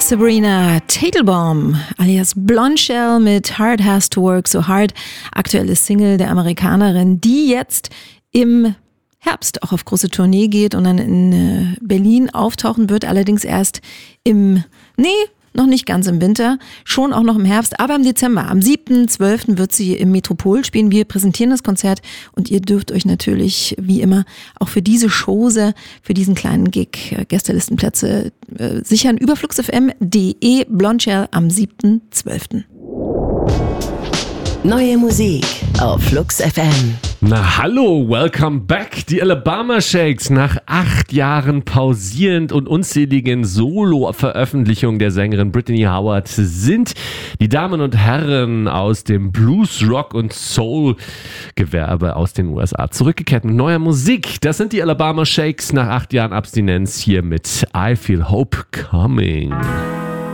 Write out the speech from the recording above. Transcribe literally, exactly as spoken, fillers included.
Sabrina Teitelbaum alias Blondshell mit Hard Has to Work So Hard, aktuelles Single der Amerikanerin, die jetzt im Herbst auch auf große Tournee geht und dann in Berlin auftauchen wird, allerdings erst im, nee, noch nicht ganz im Winter, schon auch noch im Herbst, aber im Dezember. Am siebten zwölften wird sie im Metropol spielen. Wir präsentieren das Konzert und ihr dürft euch natürlich, wie immer, auch für diese Chose, für diesen kleinen Gig Gästelistenplätze äh, sichern. Über fluxfm punkt de, Blondshell am siebten zwölften Neue Musik auf Flux F M. Na hallo, welcome back. Die Alabama Shakes, nach acht Jahren pausierend und unzähligen Solo-Veröffentlichungen der Sängerin Brittany Howard sind die Damen und Herren aus dem Blues, Rock und Soul-Gewerbe aus den U S A zurückgekehrt mit neuer Musik. Das sind die Alabama Shakes nach acht Jahren Abstinenz hier mit I Feel Hope Coming.